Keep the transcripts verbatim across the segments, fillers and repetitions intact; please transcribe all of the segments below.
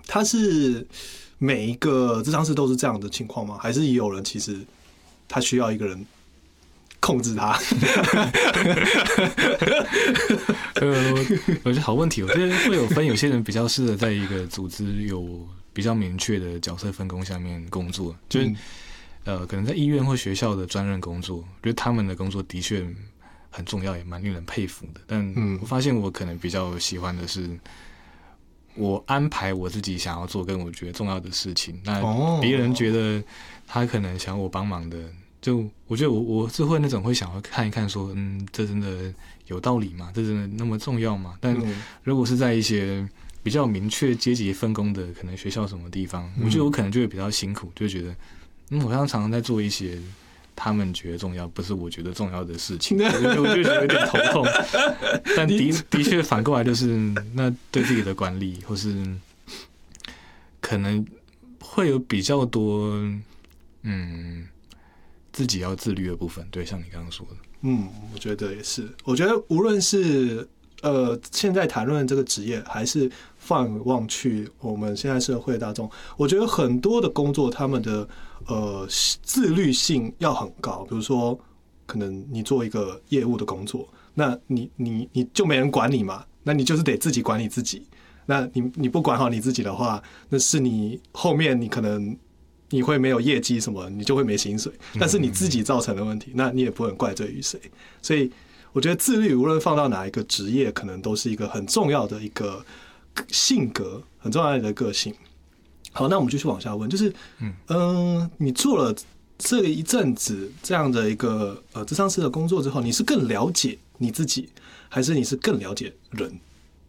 他是每一个諮商師都是这样的情况吗？还是也有人其实他需要一个人控制他？ 呃，我觉得好问题，我觉得会有分，有些人比较适合在一个组织有比较明确的角色分工下面工作，就是、嗯、呃，可能在医院或学校的专任工作，我觉得他们的工作的确很重要，也蛮令人佩服的。但我发现我可能比较喜欢的是，我安排我自己想要做跟我觉得重要的事情，那别人觉得他可能想要我帮忙的。就我觉得我我是会那种会想要看一看说，嗯，这真的有道理吗？这真的那么重要吗？但如果是在一些比较明确阶级分工的，可能学校什么地方，我觉得我可能就会比较辛苦，就会觉得，嗯，我常常在做一些他们觉得重要，不是我觉得重要的事情，我就我就觉得有点头痛。但的的确反过来就是，那对自己的管理或是可能会有比较多，嗯。自己要自律的部分，对，像你刚刚说的， 嗯，我觉得也是。我觉得无论是呃现在谈论这个职业，还是放望去我们现在社会大众，我觉得很多的工作，他们的呃自律性要很高。比如说，可能你做一个业务的工作，那你你你就没人管你嘛，那你就是得自己管你自己。那你你不管好你自己的话，那是你后面你可能。你会没有业绩什么，你就会没薪水，但是你自己造成的问题，那你也不能怪罪于谁。所以我觉得自律无论放到哪一个职业，可能都是一个很重要的一个性格，很重要的一个个性。好，那我们继续往下问，就是嗯、呃，你做了这一阵子这样的一个呃諮商師的工作之后，你是更了解你自己，还是你是更了解人？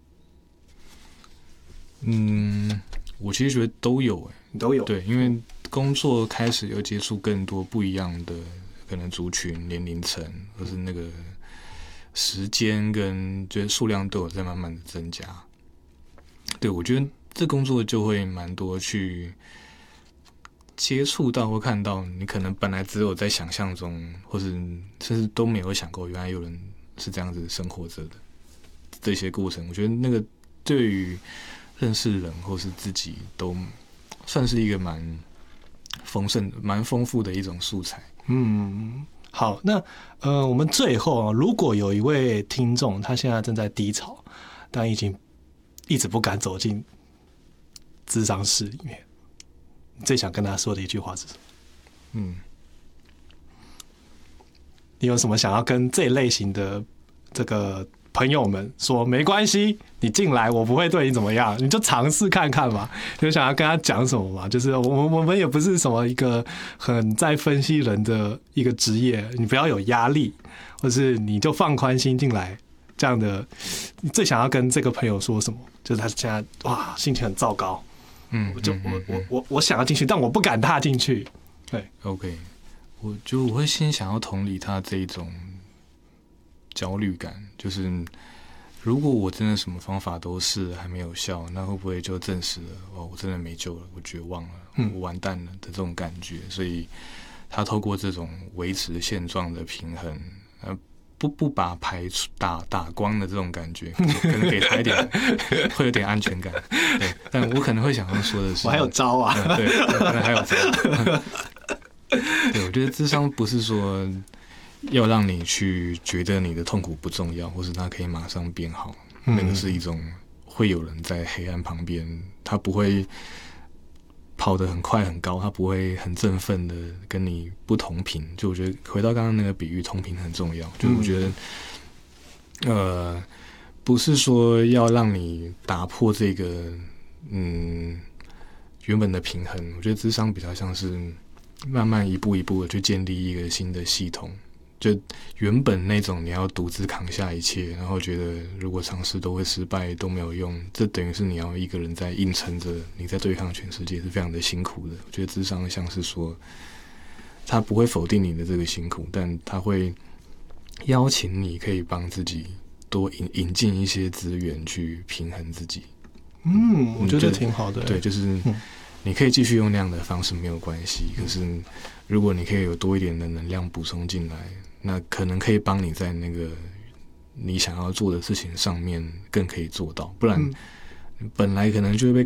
嗯，我其实觉得都有、欸， 你都有， 对，因为工作开始有接触更多不一样的可能族群、年龄层，或是那个时间跟就是数量都有在慢慢的增加。对，我觉得这工作就会蛮多去接触到或看到，你可能本来只有在想象中，或是甚至都没有想过，原来有人是这样子生活着的这些过程。我觉得那个对于认识人或是自己都算是一个蛮丰盛、蛮丰富的一种素材。 嗯，好，那呃，我们最后啊，如果有一位听众，他现在正在低潮，但已经一直不敢走进諮商室里面，你最想跟他说的一句话是什么？嗯，你有什么想要跟这一类型的这个朋友们说？没关系，你进来，我不会对你怎么样，你就尝试看看嘛。就想要跟他讲什么嘛？就是我们我们也不是什么一个很在分析人的一个职业，你不要有压力，或是你就放宽心进来。这样的，你最想要跟这个朋友说什么？就是他现在哇，心情很糟糕，嗯，我就我我我我想要进去，但我不敢踏进去。对 ，OK， 我就我会先想要同理他这一种焦虑感，就是如果我真的什么方法都试了还没有效，那会不会就证实了哦，我真的没救了，我绝望了，我完蛋了的这种感觉。所以他透过这种维持现状的平衡，呃，不不把牌打打光的这种感觉，可能给他一点会有点安全感。对，但我可能会想要说的是， 我还有招啊， 嗯、对，可能还有招。对，我觉得諮商不是说要让你去觉得你的痛苦不重要，或是它可以马上变好，嗯、那个是一种会有人在黑暗旁边，他不会跑得很快很高，他不会很振奋的跟你不同频。就我觉得回到刚刚那个比喻，同频很重要。就我觉得，嗯、呃，不是说要让你打破这个嗯原本的平衡。我觉得諮商比较像是慢慢一步一步的去建立一个新的系统。就原本那种你要独自扛下一切，然后觉得如果尝试都会失败都没有用，这等于是你要一个人在硬撑着，你在对抗全世界，是非常的辛苦的。我觉得諮商像是说他不会否定你的这个辛苦，但他会邀请你可以帮自己多引引进一些资源去平衡自己。 嗯，我觉得挺好的。 对，就是你可以继续用那样的方式没有关系，可是如果你可以有多一点的能量补充进来，那可能可以帮你在那个你想要做的事情上面更可以做到。不然本来可能就会被